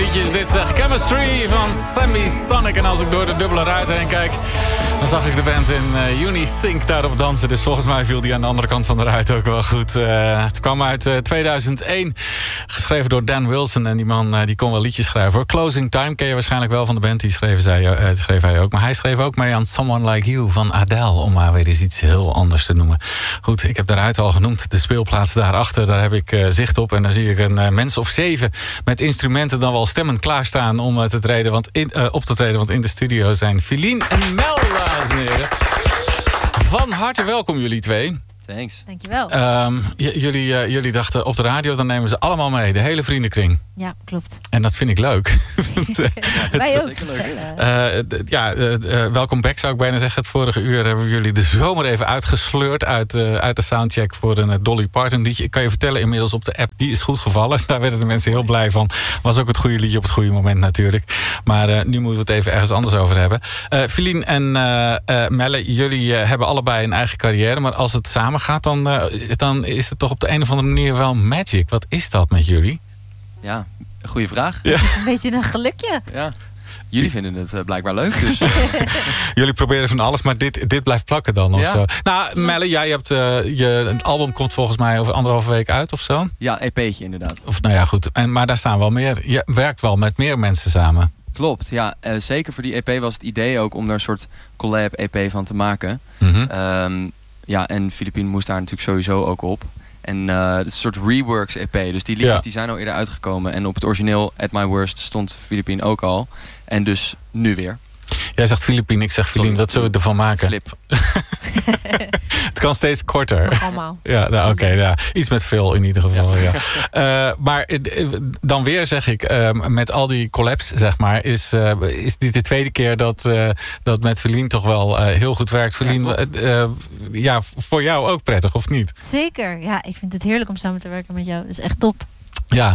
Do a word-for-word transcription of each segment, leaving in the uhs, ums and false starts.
liedjes. Dit zegt Chemistry van Sammy Sonic. En als ik door de dubbele ruit heen kijk, dan zag ik de band in uh, Unisync daarop dansen. Dus volgens mij viel die aan de andere kant van de ruit ook wel goed. Uh, het kwam uit uh, tweeduizend één. Geschreven door Dan Wilson. En die man uh, die kon wel liedjes schrijven. Hoor. Closing Time ken je waarschijnlijk wel van de band. Die schreef, zij, uh, schreef hij ook. Maar hij schreef ook mee aan Someone Like You van Adele. Om maar weer eens iets heel anders te noemen. Goed, ik heb daaruit al genoemd. De speelplaats daarachter, daar heb ik uh, zicht op. En daar zie ik een uh, mens of zeven met instrumenten dan wel stemmen klaarstaan om uh, te treden, want in, uh, op te treden. Want in de studio zijn Philien en Mel, dames en heren. Van harte welkom jullie twee. Thanks. Dankjewel. Um, j- jullie, uh, jullie dachten op de radio, dan nemen ze allemaal mee. De hele vriendenkring. Ja, klopt. En dat vind ik leuk. Wij ook. Uh, d- ja, uh, uh, welkom back zou ik bijna zeggen. Het vorige uur hebben we jullie de zomer even uitgesleurd uit, uh, uit de soundcheck voor een uh, Dolly Parton liedje. Ik kan je vertellen, inmiddels op de app, die is goed gevallen. Daar werden de mensen heel blij van. Was ook het goede liedje op het goede moment natuurlijk. Maar uh, nu moeten we het even ergens anders over hebben. Uh, Philien en uh, uh, Melle, jullie uh, hebben allebei een eigen carrière. Maar als het samen gaat, dan, uh, dan is het toch op de een of andere manier wel magic. Wat is dat met jullie? Ja, een goede vraag. Ja. Het is een beetje een gelukje. Ja. Jullie vinden het uh, blijkbaar leuk, dus... Jullie proberen van alles, maar dit, dit blijft plakken dan of Ja. zo. Nou, Melle, jij hebt uh, je het album komt volgens mij over anderhalve week uit of zo. Ja, E P'tje inderdaad. Of nou ja, goed. En, maar daar staan wel meer. Je werkt wel met meer mensen samen. Klopt, ja. Uh, zeker voor die E P was het idee ook om er een soort collab-E P van te maken. Mm-hmm. Um, ja, en Philippine moest daar natuurlijk sowieso ook op. En uh, het is een soort reworks E P. Dus die liedjes Ja. die zijn al eerder uitgekomen. En op het origineel At My Worst stond Philippine ook al. En dus nu weer. Jij zegt Philippine, ik zeg Philien. Wat zullen we ervan maken? Flip. Het kan steeds korter. Nog allemaal. Ja, nou, oké. Okay, ja. Iets met veel in ieder geval. Ja. Ja. Uh, maar uh, dan weer zeg ik, uh, met al die collabs, zeg maar, is, uh, is dit de tweede keer dat, uh, dat met Philien toch wel uh, heel goed werkt. Philien, ja, uh, uh, ja, voor jou ook prettig, of niet? Zeker. Ja, ik vind het heerlijk om samen te werken met jou. Dat is echt top. Ja.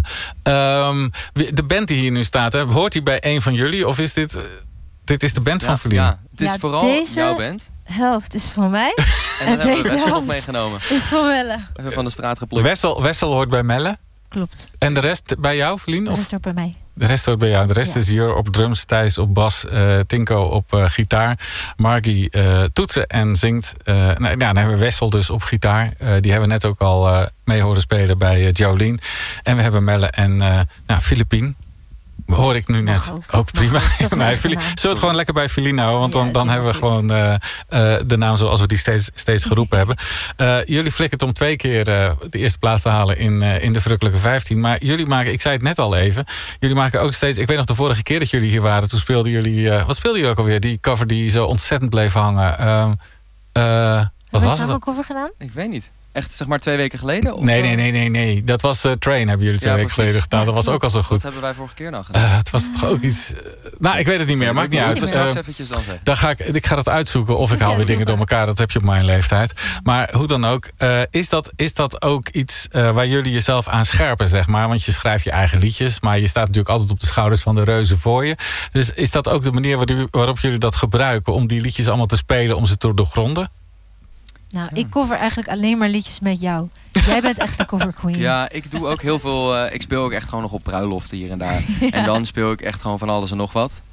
Um, de band die hier nu staat, hè, hoort die bij een van jullie? Of is dit... Uh, dit is de band ja, van Philien? Ja, het is Ja, vooral deze- jouw band. Helft is voor mij. En dan hebben we deze Wessel nog helft meegenomen. is voor Melle. Even van de straat geplukt. Wessel, Wessel hoort bij Melle. Klopt. En de rest bij jou, Philien? De Of? rest ook bij mij. De rest hoort bij jou. De rest Ja. is hier op drums, Thijs op bas, uh, Tinko op uh, gitaar, Margie uh, toetsen en zingt. Uh, nou, nou, dan hebben we Wessel dus op gitaar. Uh, die hebben we net ook al uh, mee horen spelen bij uh, Jolien. En we hebben Melle en uh, nou, Philippine. Hoor ik nu net. Mag Ook, ook. ook prima. Mag ook. Dat is Nee, mijn Philien- naam. Zullen we het gewoon lekker bij Philien houden? Want dan, Ja, dan is hebben we heel goed. gewoon uh, uh, de naam zoals we die steeds, steeds geroepen hebben. Uh, jullie flikken het om twee keer uh, de eerste plaats te halen in, uh, in de verrukkelijke vijftien. Maar jullie maken, ik zei het net al even, jullie maken ook steeds... Ik weet nog de vorige keer dat jullie hier waren, toen speelden jullie... Uh, wat speelden jullie ook alweer? Die cover die zo ontzettend bleef hangen. Uh, uh, wat Hebben we was samen het? een cover gedaan? Ik weet niet. Echt zeg maar twee weken geleden? Of, Nee, uh, nee, nee, nee, nee. Dat was uh, Train, hebben jullie twee Ja, weken precies. geleden gedaan. Dat was ook al zo Wat goed. hebben wij vorige keer nou gedaan? Uh, het was toch ook iets... Uh, nou, ik weet het niet meer. Maakt niet Ik uit. moet het Uh, straks eventjes dan zeggen. Dan ga ik, ik ga dat uitzoeken of ik haal Ja, weer doe dingen door maar. elkaar. Dat heb je op mijn leeftijd. Maar hoe dan ook, uh, is, dat, is dat ook iets uh, waar jullie jezelf aan scherpen, zeg maar? Want je schrijft je eigen liedjes, maar je staat natuurlijk altijd op de schouders van de reuzen voor je. Dus is dat ook de manier waarop, waarop jullie dat gebruiken om die liedjes allemaal te spelen, om ze te doorgronden? Nou, ik cover eigenlijk alleen maar liedjes met jou. Jij bent echt de cover queen. Ja, ik doe ook heel veel... Uh, ik speel ook echt gewoon nog op bruiloften hier en daar. Ja. En dan speel ik echt gewoon van alles en nog wat.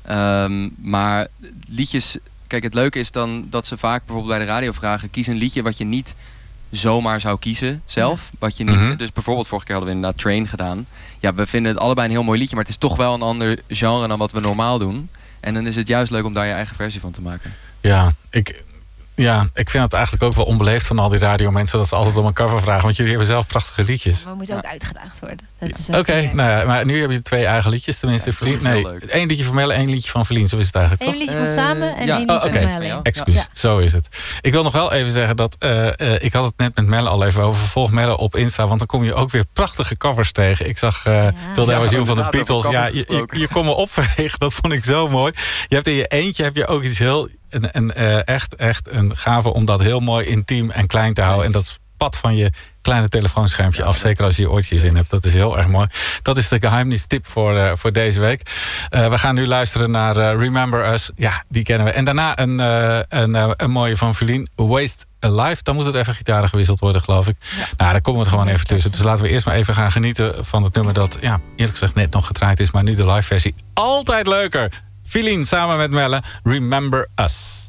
Um, maar liedjes... Kijk, het leuke is dan dat ze vaak bijvoorbeeld bij de radio vragen... kies een liedje wat je niet zomaar zou kiezen zelf. Ja. Wat je niet, Mm-hmm. Dus bijvoorbeeld vorige keer hadden we inderdaad Train gedaan. Ja, we vinden het allebei een heel mooi liedje... maar het is toch wel een ander genre dan wat we normaal doen. En dan is het juist leuk om daar je eigen versie van te maken. Ja, ik... Ja, ik vind het eigenlijk ook wel onbeleefd van al die radiomensen dat ze altijd om een cover vragen. Want jullie hebben zelf prachtige liedjes. Maar we moeten ook uitgedaagd worden. Oké, okay, nou ja, maar nu heb je twee eigen liedjes. Tenminste, Ja, Philien. dat is Nee, heel leuk. één liedje van Melle, één liedje van Philien. Zo is het eigenlijk, Eén toch? liedje van Uh, samen en ja. één Oh, liedje oké. van Van Melle. jou. Excuus, Ja. zo is het. Ik wil nog wel even zeggen dat... Uh, uh, ik had het net met Melle al even over. Volg Melle op Insta, want dan kom je ook weer prachtige covers tegen. Ik zag uh, Ja. Till There Ja, Was You van de inderdaad, Beatles. over Ja, covers je, je, gesproken. je kon me opvregen. Dat vond ik zo mooi. Je hebt in je eentje heb je ook iets heel... Een, een, uh, echt, echt een gave om dat heel mooi intiem en klein te houden. En dat pad van je kleine telefoonschermpje af. Zeker als je je oortjes in hebt. Dat is heel erg mooi. Dat is de geheimnistip voor, uh, voor deze week. Uh, we gaan nu luisteren naar uh, Remember Us. Ja, die kennen we. En daarna een, uh, een, uh, een mooie van Feline. Waste Alive. Dan moet het even gitaren gewisseld worden, geloof ik. Ja. Nou, daar komen we het gewoon even tussen. Dus laten we eerst maar even gaan genieten van het nummer dat, ja, eerlijk gezegd net nog gedraaid is. Maar nu de live versie. Altijd leuker. Feline samen met Melle. Remember Us.